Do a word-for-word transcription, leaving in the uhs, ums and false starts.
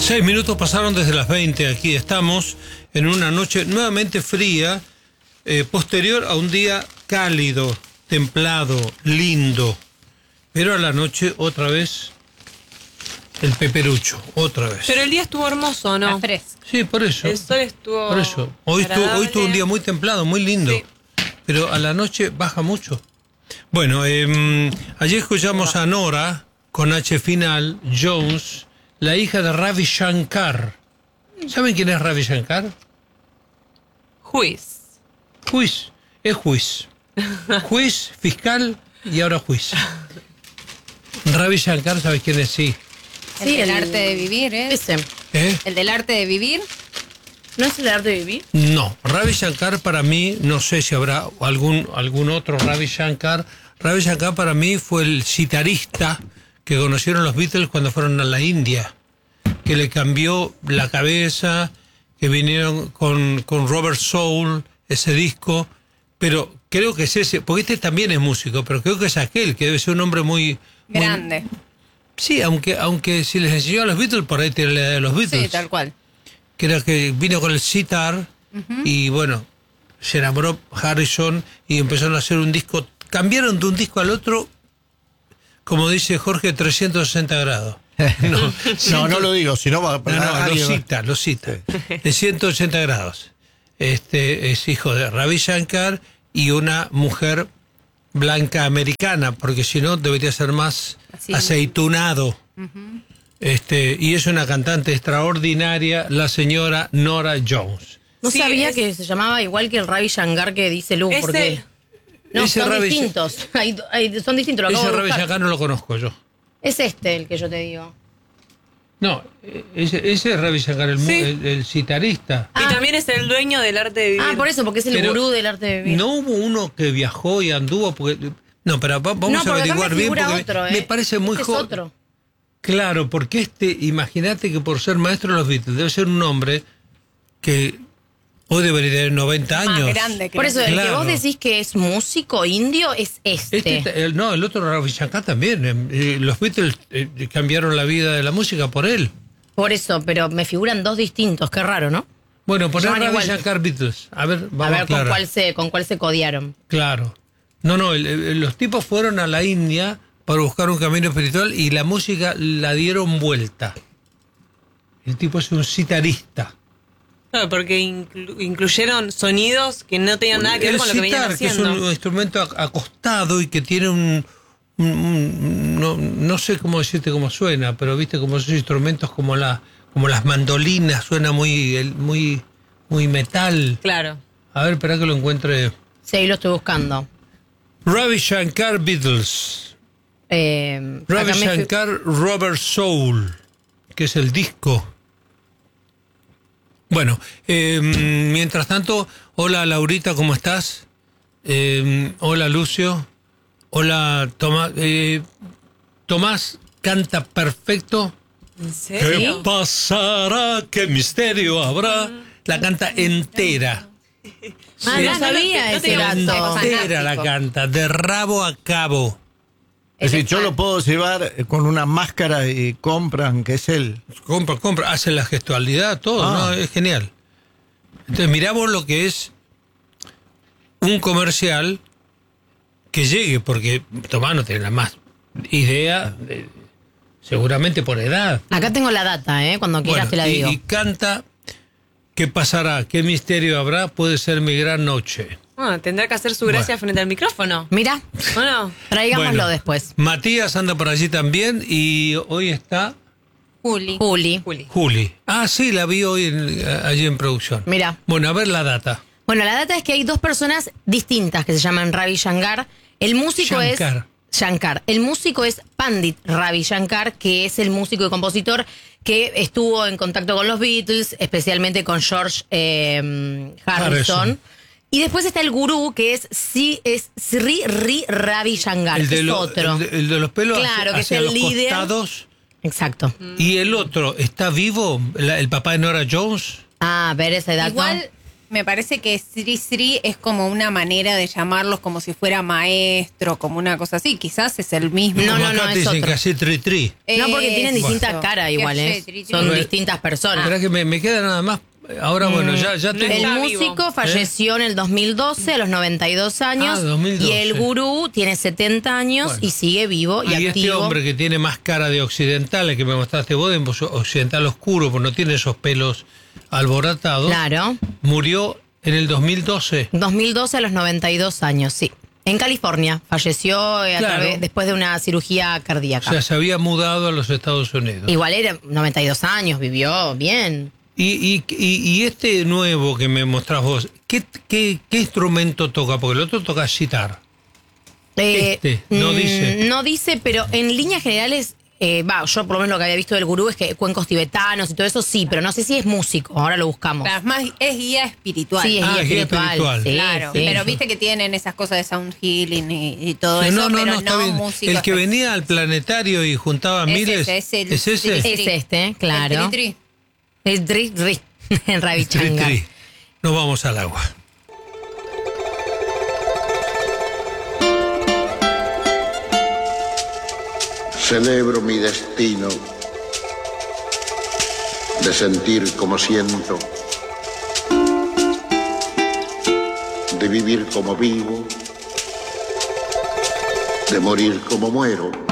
Seis minutos pasaron desde las veinte. Aquí estamos en una noche nuevamente fría, eh, posterior a un día cálido, templado, lindo. Pero a la noche otra vez el peperucho, otra vez. Pero el día estuvo hermoso, ¿no? Está fresco. Sí, por eso. El sol estuvo Por eso. Hoy estuvo, hoy estuvo un día muy templado, muy lindo. Sí. Pero a la noche baja mucho. Bueno, eh, ayer escuchamos a Nora, con H final, Jones, la hija de Ravi Shankar. ¿Saben quién es Ravi Shankar? Juiz. Juiz. Es juiz. Juiz, fiscal y ahora juiz. Ravi Shankar, ¿sabes quién es? Sí. El Sí, del el- arte de vivir, ¿eh? Ese. ¿Eh? El del arte de vivir. ¿No es el arte de vivir? No, Ravi Shankar para mí, no sé si habrá algún, algún otro Ravi Shankar. Ravi Shankar para mí fue el sitarista que conocieron los Beatles cuando fueron a la India, que le cambió la cabeza, que vinieron con, con Robert Soul, ese disco, pero creo que es ese, porque este también es músico, pero creo que es aquel, que debe ser un hombre muy... muy- Grande. sí, aunque, aunque si les enseñó a los Beatles, por ahí tiene la edad de los Beatles. Sí, tal cual. Que era que vino con el sitar y bueno, se enamoró Harrison y empezaron a hacer un disco, cambiaron de un disco al otro, como dice Jorge, trescientos sesenta grados. No, No, no lo digo, si no va no, no, lo alguien va- cita, lo cita. De ciento ochenta grados. Este es hijo de Ravi Shankar y una mujer blanca americana, porque si no debería ser más Así. aceitunado. Este, y es una cantante extraordinaria, la señora Nora Jones. No Sí, sabía es- que se llamaba igual que el Ravi Shankar que dice Lu, Ese- porque... No, ese son Ravi- distintos. Hay- hay- son distintos, lo acabo Ese de Ravi buscar. Shankar no lo conozco yo. Es este el que yo te digo. No, ese, ese es Ravi Shankar, el, mu- Sí. el, el sitarista. Y también es el dueño del arte de vivir. Ah, por eso, porque es el Pero gurú del arte de vivir. No hubo uno que viajó y anduvo porque... No, pero va- vamos No, a porque acá averiguar me bien figura porque otro, me, ¿eh? me parece muy Este es joven. otro. Claro, porque este, imagínate que por ser maestro de los Beatles debe ser un hombre que hoy debería tener noventa Más años. grande que Por eso, el que Claro. vos decís que es músico indio es este. Este, el- no, el otro Ravi Shankar también. eh, eh, los Beatles eh, cambiaron la vida de la música por él. Por eso, pero me figuran dos distintos, qué raro, ¿no? Bueno, poner llaman Ravi igual. Shankar Beatles. A ver, vamos A a, ver con aclarar. cuál se, con cuál se codiaron. Claro. No, no, el- el- los tipos fueron a la India para buscar un camino espiritual y la música la dieron vuelta. El tipo es un sitarista. Claro, porque inclu- incluyeron sonidos que no tenían nada que ver El con lo que venían sitar, que es haciendo. un instrumento ac- acostado y que tiene un... un- un- no, no sé cómo decirte cómo suena, pero viste como esos instrumentos como la como las mandolinas, suena muy el- muy muy metal. Claro. A ver, espera que lo encuentre. Sí, ahí lo estoy buscando. Ravi Shankar Beatles. Eh, Ravi acá me fi- Shankar Robert Soul, que es el disco. Bueno, eh, mientras tanto, hola Laurita, ¿cómo estás? Eh, hola Lucio. Hola Tomás. Eh, Tomás canta perfecto. ¿En ¿Qué serio? pasará? ¿Qué misterio habrá? La canta entera. Ah, Sí. no sabía No ese te- dato. Entera la canta, de rabo a cabo. Es decir, yo lo puedo llevar eh, con una máscara y compran, que es él. Compra, compra, hace la gestualidad, todo, Ah. ¿no? Es genial. Entonces, miramos lo que es un comercial que llegue, porque Tomás no tiene la más idea, de- seguramente por edad. Acá tengo la data, ¿eh? Cuando quieras Bueno, te la y, digo. y canta, ¿qué pasará? ¿Qué misterio habrá? Puede ser mi gran noche. Ah, tendrá que hacer su gracia Bueno. frente al micrófono. Mira, Bueno, traigámoslo Bueno, después. Matías anda por allí también y hoy está Juli. Juli. Juli. Juli. Ah, sí, la vi hoy en- allí en producción. Mira. Bueno, a ver la data. Bueno, la data es que hay dos personas distintas que se llaman Ravi Shankar. El músico Shankar. es Shankar. El músico es Pandit Ravi Shankar, que es el músico y compositor que estuvo en contacto con los Beatles, especialmente con George eh, Harrison. Harrison. Y después está el gurú, que es, sí, es Sri Ri Ravi Shankar, El de, es lo- otro. el de- el de los pelos Claro, que es hacia el los líder. costados. Exacto. Y el otro, ¿está vivo? La- ¿El papá de Nora Jones? Ah, a ver ese dato. Igual Me parece que Sri Sri es como una manera de llamarlos como si fuera maestro, como una cosa así. Quizás es el mismo. No, Como no, no, acá es te dicen otro. que así tri tri. No, porque tienen Eso. distintas caras igual, Que ¿eh? ayer, tri, tri. Son Bueno, distintas personas. Espera que me, me queda nada más. Ahora, bueno, ya, ya no tengo... El Está músico vivo. falleció en el dos mil doce a los noventa y dos años. Ah, dos mil doce. Y el gurú tiene setenta años Bueno. y sigue vivo y, Y este activo. hombre que tiene más cara de occidental, el que me mostraste vos, de occidental oscuro, porque no tiene esos pelos alboratados, Claro. murió en el dos mil doce. dos mil doce a los noventa y dos años, sí. En California. Falleció eh, a Claro. través- después de una cirugía O cardíaca. sea, se había mudado a los Estados Unidos. Igual era noventa y dos años, vivió bien. Y, y, y, y este nuevo que me mostrás vos, ¿qué, qué, qué instrumento toca? Porque el otro toca sitar. Eh, Este, no mm, dice. No dice, pero en líneas generales, eh, va, yo por lo menos lo que había visto del gurú es que cuencos tibetanos y todo eso sí, pero no sé si es músico, ahora lo buscamos. Claro, es más, es guía espiritual. Sí, es Ah, guía es guía espiritual. espiritual. sí, Claro, sí. pero viste que tienen esas cosas de sound healing y, y todo Eh, eso, no, no, pero no, no, está bien. músico. El que espe- venía al planetario y juntaba Es miles, ese, es el- ¿es ese? sí, Es este, claro. El tri, tri. El tri, tri, en Ravi Tri, Shankar. tri. Nos vamos al agua. Celebro mi destino de sentir como siento, de vivir como vivo, de morir como muero.